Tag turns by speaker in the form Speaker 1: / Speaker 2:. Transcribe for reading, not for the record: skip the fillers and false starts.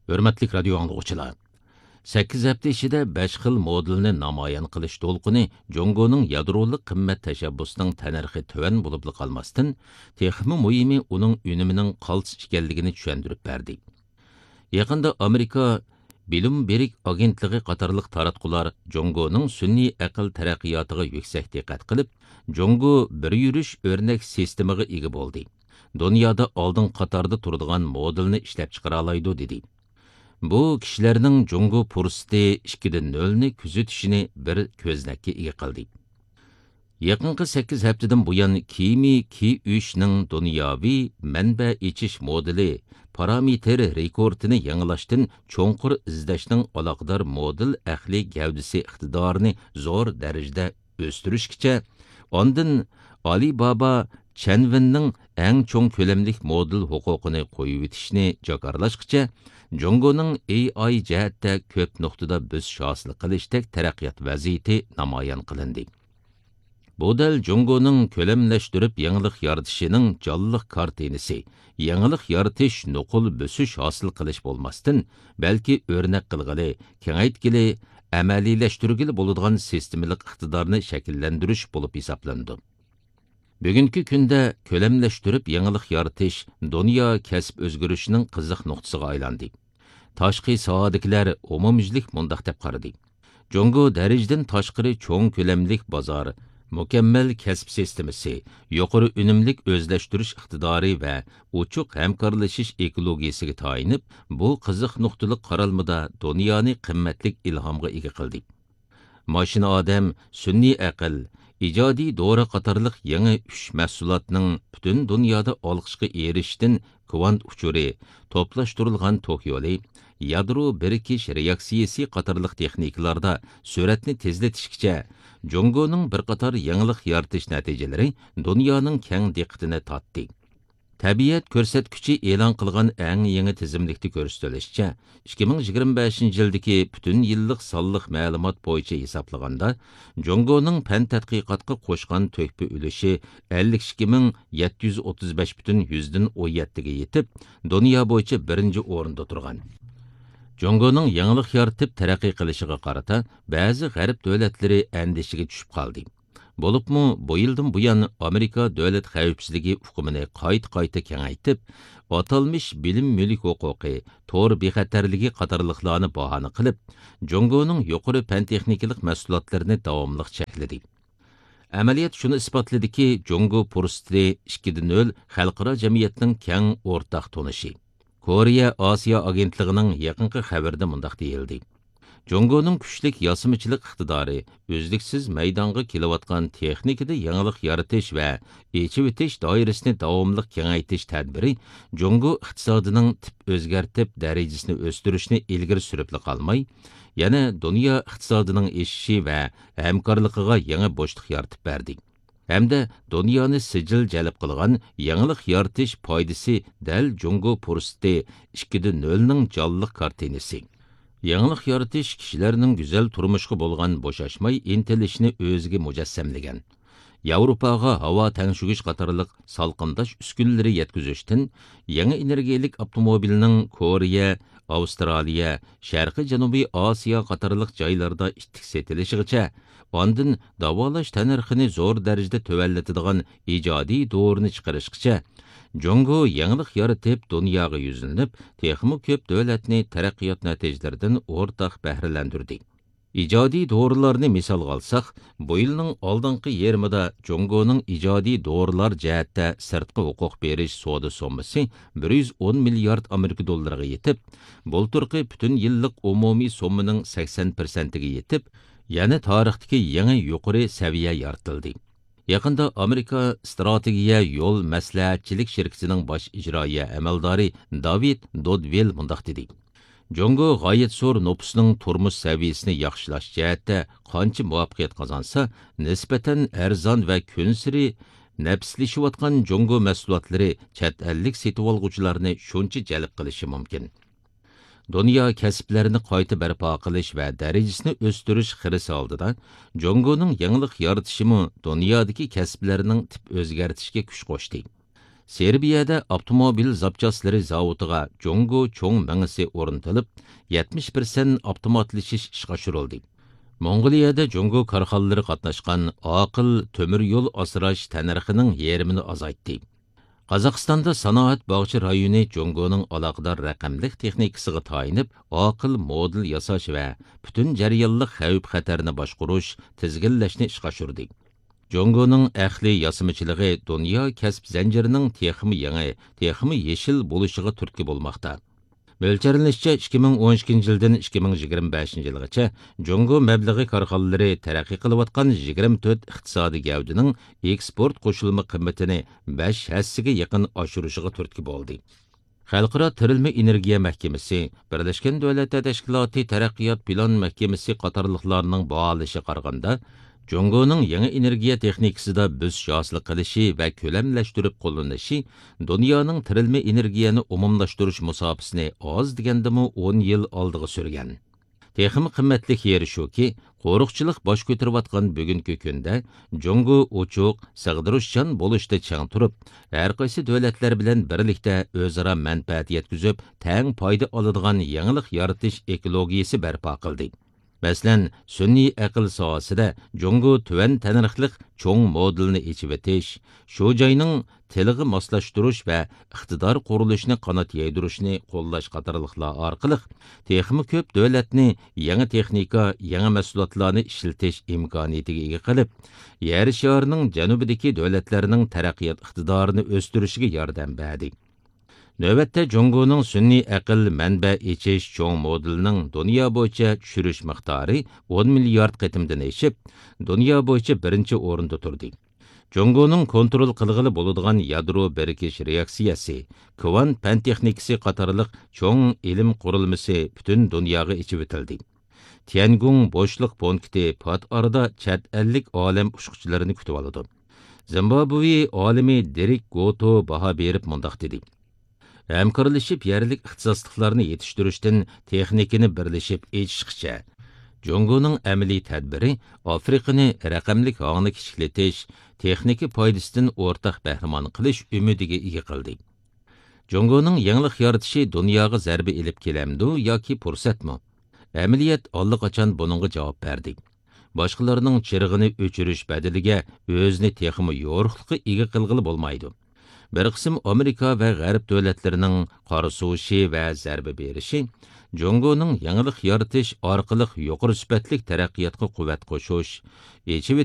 Speaker 1: Hürmetlik radio anlıqçılar. 8 hafta içinde 5 xil modelni namoyon qilish to'lqini Jongoning yadrolik qimmat tashabbusining tanarxi tuvan bo'lib qolmasdan, texmi muhimi uning unimining qaltis ekanligini tushuntirib berdi. Yaqinda Amerika Bilim Berik agentligi qatorliq taratqular Jongoning sun'iy aql taraqqiyotiga yuksak diqqat qilib, Jongo bir yurish o'rnak sistemaga ega bo'ldi. Dunyoda oldin qatorda turadigan modelni ishlab chiqara oladi dedi. Bu kishilarning Jongo fursati 2.0 ni kuzatishini bir ko'znakka ega qildi. Yaqinqi 8 haftadan buyon Kimi Ki3ning dunyoviy manba ichish modeli parametr rekordini yangilashdan cho'nqur izlashning aloqador model ahli gavdisi iqtidorini zo'r darajada o'stirishgacha, ondan Alibaba Chanvinning eng cho'ng ko'lamlik model huquqini qo'yib etishni jakarlashgacha, Jongoning AI jihatda ko'p nuqtada biz hosil qilishdek taraqqiyot vaziyati namoyon qilindi. Bu dal Jongoning ko'lamlashtirib yangilik yaratishining jonliq kartinasi, yangilik yaratish nuqul bosish hosil qilish bo'lmasdan, balki o'rnak qilg'ili, kengaytgili, amaliylashtirgili bo'ladigan sistemalik iqtidorni shakllantirish bo'lib hisoblandi. Bugungi kunda ko'lamlashtirib yangilik yaratish dunyo kasb o'zgarishining qiziq nuqtasiga aylandi. Tashqi sohadagilar umumyuzlik mundaq deb qaradi. Jongo darajadan tashqari cho'ng ko'lamlik bozor, mukammal kasb sistemasi, yuqori unumlik o'zlashtirish iqtidori va ochiq hamkorlashish ekologiyasiga tayinib, bu qiziq nuqtalik qaralmada dunyoni qimmatli ilhomga ega qildi. Mashina odam, sun'iy aql, ijodiy dora qatorliq yangi 3 mahsulotning butun dunyoda olqishga erishishdan kvant uchuri, to'plashtirilgan tok yo'li, yadro birikish reaksiyasi qatorliq texnikalarda suratni tezlatishgacha Jongoning bir qator yangilik yaratish natijalari dunyoning keng diqqatini tortdi. Tabiat ko'rsatkichi e'lon qilgan eng yangi tizimlikda ko'rsatilishicha, 2025-yildagi butun yillik sonliq ma'lumot bo'yicha hisoblaganda, Jongoning fan tadqiqotga qo'shgan to'kpi ulushi 52.735,17 ga yetib, dunyo bo'yicha birinchi o'rinda turgan. Jongoning yangilik yaratib taraqqiy qilishiga qarata ba'zi g'arb davlatlari andishiga tushib qoldi. Bo'libmi, bu yildan buyon Amerika davlat xavfsizligi hukumini qayta kengaytib, atalmish bilim mulk huquqi, tor bexatarligi qatorliqlarni bahona qilib, Jongoning yuqori fan texnikalik mahsulotlarini davomli chekladi. Amaliyot shuni isbotladiki, Jongo fursati 2.0 xalqaro jamiyatning keng o'rtaq tonishi. Koreya Osiyo agentligining yaqinqi xabarida mundaq deyildi. Jongoning kuchlik yasimichilik iqtidori, o'zliksiz maydonga kelayotgan texnikada yangilik yaratish va echib o'tish doirasini davomli kengaytirish tadbiri Jongo iqtisodining tip o'zgartib darajasini o'stirishni ilgari surib qolmay, yana dunyo iqtisodining eshishi va hamkorligiga yangi bo'shliq yaratib berdi. Hamda dunyoni sijil jalb qilgan yangilik yaratish foydasi dal Jongo fursati 2.0 ning jonliq kartinasi. Yangilik yaratish kishilarning go'zal turmushga bo'lgan bo'shashmay intilishni o'ziga mujassamlagan. Yevropaga havo tangshugish qatorliq salqindash uskunlari yetkazishdan yangi energiyalik avtomobilning Koreya, Avstraliya, Sharqiy Janubiy Osiyo qatorliq joylarda ittik setilishigacha, ondan davolash tanarxini zo'r darajada tuvallatadigan ijodiy dorini chiqarishgacha Jongo yangilik yaratib dunyoga yuzlanib, texmi ko'p davlatni taraqqiyot natijalaridan o'rtaq bahralantirdi. Ijodiy dorilarni misol olsak, bu yilning oldingi yarmida Jongoning ijodiy dorilar jihatda sirtqi huquq berish savdo sommasi 110 milliard Amerika dollariga yetib, bulturqi butun yillik umumiy sommaning 80% ga yetib, yana tarixdagi yangi yuqori saviya yaratildi. Yaqinda Amerika strategiya yo'l maslahatchilik shirkatining bosh ijroiya amaldori David Dodwell mundaq dedi. Jongo g'oyat zo'r nopusning turmush saviyasini yaxshilash jihatda qancha muvaffaqiyat qozonsa, nisbatan arzon va kunsiri nafslashayotgan Jongo mahsulotlari chet ellik setib olg'uvchilarni shuncha jalb qilishi mumkin. Dunyo kasblarini qayta barpo qilish va darajasini o'stirish xirisi oldida Jongoning yangilik yaratishimi dunyodagi kasblarning tip o'zgartishiga kuch qo'shdi. Serbiyada avtomobil zapçaslari zavodiga Jongo cho'ng mingisi o'rnatilib, 70% avtomatlashish ishga tushirildi. Mongoliyada Jongo korxonalari qatnashgan aqil temir yo'l asrash tanarxining yarmini azaytdi. Qozog'istonda sanoat bog'chi rayoni Jongoning aloqador raqamlik texnikasiga tayinib, aqil model yasash va butun jarayonlik xavf-xatarni boshqarish, tizginlashni ishga oshirdi. Jongoning ahli yasamachiligi dunyo kasb zanjirining texmi yangi, texmi yeshil bo'lishiga turtki bo'lmoqda. Mo'ljallanishcha 2012 yildan 2025 yilgacha Jongo mablag'i korxonalari taraqqiy qilayotgan 24 iqtisodiy gavdining eksport qo'shilma qiymatini 5 hassiga yaqin oshirishiga turtki bo'ldi. Xalqaro tirilma energiya mahkamasi, Birlashgan Davlatlar Tashkiloti taraqqiyot plan mahkamasi qatorliqlarning baholashi qaraganda, Jongoning yangi energiya texnikasida bo'sish hosil qilishi va ko'lamlashtirib qo'llanishi dunyoning tirilma energiyani umumlashtirish musofasini oz degandimi 10 yil oldiga surgan. Texmi qimmatlik yeri shuki, qo'riqchilik bosh ko'tarayotgan bugungi kunda Jongo ochiq, sig'dirishchan bo'lishda chang turib, har qaysi davlatlar bilan birlikda o'zaro manfaat yetkazib, teng foyda oladigan yangilik yaratish ekologiyasi barpo qildi. Мәсәлән, sun'iy aql sohasida Jongo tuvan tanirxliq cho'ng modelini echib etish, shu joyning tiliga moslashtirish va iqtidor qurilishini qanot yaydirishni qo'llash qatorliqlar orqali texmi ko'p davlatni yangi texnika, yangi mahsulotlarni ishlatish imkoniyatiga ega qilib, yer sharining janubidagi davlatlarning taraqqiyot iqtidorini o'stirishiga yordam berdi. Növbətdə Jongo'nun sun'iy aql manba echish cho'ng modelining dunyo bo'yicha tushirish miqdori 10 milliard qitimdan eshib, dunyo bo'yicha birinchi o'rinda turdi. Jongo'ning kontrol qilg'ili bo'ladigan yadro birikish reaksiyasi, kvant fan texnikasi qatorliq cho'ng ilm qurilmasi butun dunyoga ichib etildi. Tiangung bo'shliq punkti pat orada chet ellik olam ushquchilarini kutib oladi. Zimbabwe olimi Derek Goto baho berib mundaq dedi. Hamkorlashib yerlik ixtisosliklarni yetishtirishdan texnikani birlashib echishgacha Jongo'ning amaliy tadbiri Afrikani raqamlik hongni kichiklatish, texnika foydasidan o'rtaq bahramon qilish umidiga ega qildi. Jongo'ning yangilik yaratishi dunyoga zarba elib kelamdi yoki fursatmi? Amaliyat allaqachon buningga javob berdi. Boshqalarning chirig'ini o'chirish badaliga o'zini texmi yo'riqlikqa ega qilg'ili bo'lmaydi. Bir qism Amerika va G'arb davlatlarining qarasuvishi va zarba berishi Jongo'ning yangilik yaratish orqali yuqori sifatli taraqqiyotga quvvat qo'shish,